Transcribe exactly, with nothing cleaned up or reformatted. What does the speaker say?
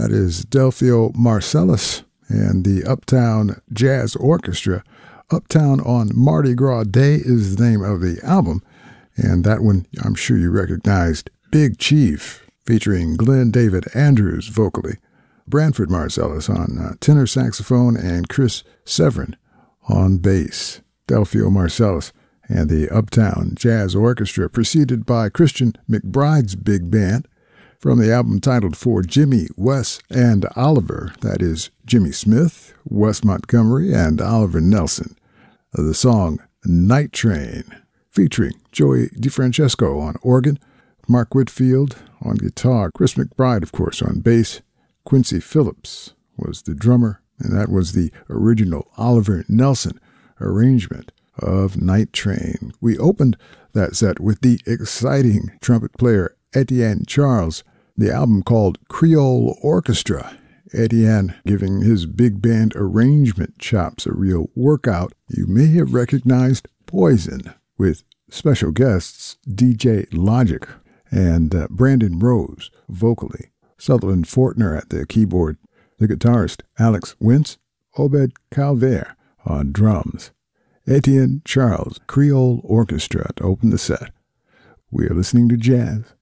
That is Delphio Marsalis and the Uptown Jazz Orchestra. Uptown on Mardi Gras Day is the name of the album, and that one I'm sure you recognized, Big Chief, featuring Glenn David Andrews vocally, Branford Marsalis on uh, tenor saxophone, and Chris Severin on bass. Delphio Marsalis and the Uptown Jazz Orchestra, preceded by Christian McBride's big band, from the album titled For Jimmy, Wes, and Oliver. That is Jimmy Smith, Wes Montgomery, and Oliver Nelson. The song Night Train, featuring Joey DeFrancesco on organ, Mark Whitfield on guitar, Chris McBride, of course, on bass. Quincy Phillips was the drummer, and that was the original Oliver Nelson arrangement of Night Train. We opened that set with the exciting trumpet player Etienne Charles, the album called Creole Orchestra. Etienne giving his big band arrangement chops a real workout. You may have recognized Poison, with special guests D J Logic and uh, Brandon Rose vocally, Sutherland Fortner at the keyboard, the guitarist Alex Wentz, Obed Calvert on drums. Etienne Charles, Creole Orchestra to open the set. We are listening to jazz